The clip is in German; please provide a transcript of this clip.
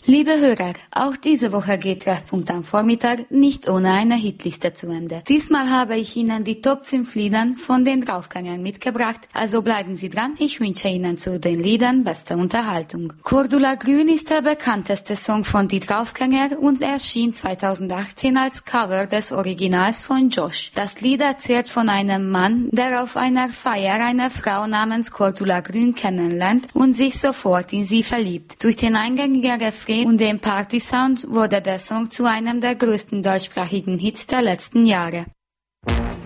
Liebe Hörer, auch diese Woche geht Treffpunkt am Vormittag nicht ohne eine Hitliste zu Ende. Diesmal habe ich Ihnen die Top 5 Liedern von den Draufgängern mitgebracht, also bleiben Sie dran, ich wünsche Ihnen zu den Liedern beste Unterhaltung. Cordula Grün ist der bekannteste Song von die Draufgänger und erschien 2018 als Cover des Originals von Josh. Das Lied erzählt von einem Mann, der auf einer Feier eine Frau namens Cordula Grün kennenlernt und sich sofort in sie verliebt. Durch den eingängigen Refrain und dem Party-Sound wurde der Song zu einem der größten deutschsprachigen Hits der letzten Jahre.